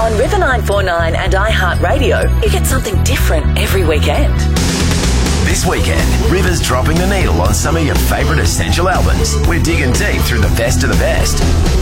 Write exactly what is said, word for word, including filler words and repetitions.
On River nine forty-nine and iHeartRadio, you get something different every weekend. This weekend, River's dropping the needle on some of your favourite essential albums. We're digging deep through the best of the best.